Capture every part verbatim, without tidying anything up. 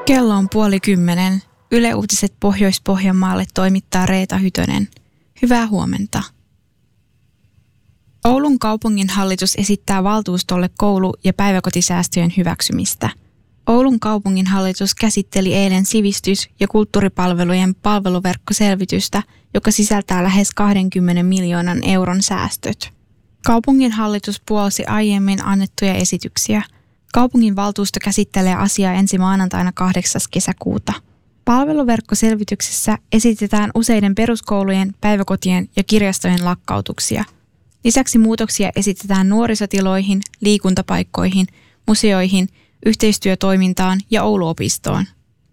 Kello on puoli kymmenen. Yle Uutiset Pohjois-Pohjanmaalle toimittaa Reeta Hytönen. Hyvää huomenta. Oulun kaupunginhallitus esittää valtuustolle koulu- ja päiväkotisäästöjen hyväksymistä. Oulun kaupunginhallitus käsitteli eilen sivistys- ja kulttuuripalvelujen palveluverkkoselvitystä, joka sisältää lähes kaksikymmentä miljoonan euron säästöt. Kaupunginhallitus puolsi aiemmin annettuja esityksiä. Kaupunginvaltuusto käsittelee asiaa ensi maanantaina kahdeksas kesäkuuta. Palveluverkkoselvityksessä esitetään useiden peruskoulujen, päiväkotien ja kirjastojen lakkautuksia. Lisäksi muutoksia esitetään nuorisotiloihin, liikuntapaikkoihin, museoihin, yhteistyötoimintaan ja Ouluopistoon.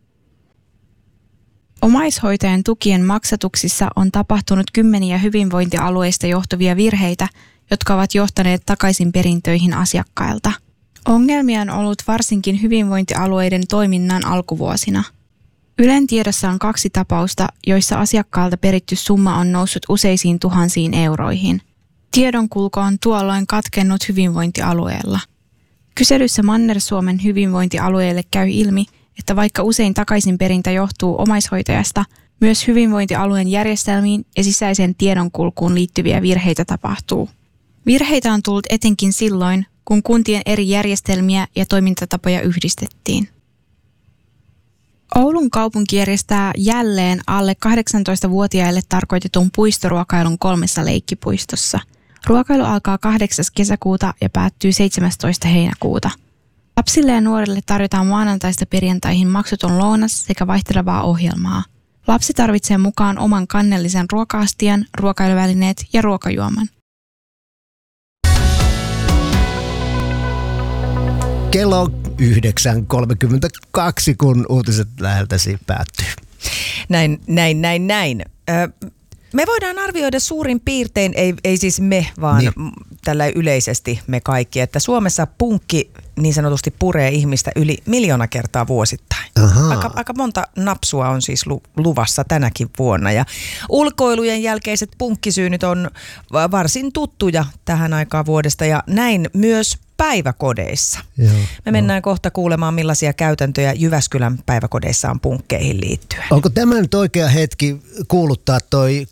Omaishoitajan tukien maksatuksissa on tapahtunut kymmeniä hyvinvointialueista johtuvia virheitä, jotka ovat johtaneet takaisin perintöihin asiakkailta. Ongelmia on ollut varsinkin hyvinvointialueiden toiminnan alkuvuosina. Ylen tiedossa on kaksi tapausta, joissa asiakkaalta peritty summa on noussut useisiin tuhansiin euroihin. Tiedonkulku on tuolloin katkennut hyvinvointialueella. Kyselyssä Manner-Suomen hyvinvointialueelle käy ilmi, että vaikka usein takaisinperintä johtuu omaishoitajasta, myös hyvinvointialueen järjestelmiin ja sisäiseen tiedonkulkuun liittyviä virheitä tapahtuu. Virheitä on tullut etenkin silloin, kun kuntien eri järjestelmiä ja toimintatapoja yhdistettiin. Oulun kaupunki järjestää jälleen alle kahdeksantoistavuotiaille tarkoitetun puistoruokailun kolmessa leikkipuistossa. Ruokailu alkaa kahdeksas kesäkuuta ja päättyy seitsemästoista heinäkuuta. Lapsille ja nuorille tarjotaan maanantaista perjantaihin maksuton lounas sekä vaihtelevaa ohjelmaa. Lapsi tarvitsee mukaan oman kannellisen ruoka-astian, ruokailuvälineet ja ruokajuoman. Kello yhdeksän kolmekymmentäkaksi, kun uutiset läheltäsi päättyy. Näin, näin, näin, näin. Ö, me voidaan arvioida suurin piirtein, ei, ei siis me, vaan niin. tällä yleisesti me kaikki, että Suomessa punkki niin sanotusti puree ihmistä yli miljoona kertaa vuosittain. Aika, aika monta napsua on siis lu, luvassa tänäkin vuonna. Ja ulkoilujen jälkeiset punkkisyynyt on varsin tuttuja tähän aikaan vuodesta ja näin myös päiväkodeissa. Joo, Me mennään no. kohta kuulemaan, millaisia käytäntöjä Jyväskylän päiväkodeissa on punkkeihin liittyen. Onko tämä nyt oikea hetki kuuluttaa toi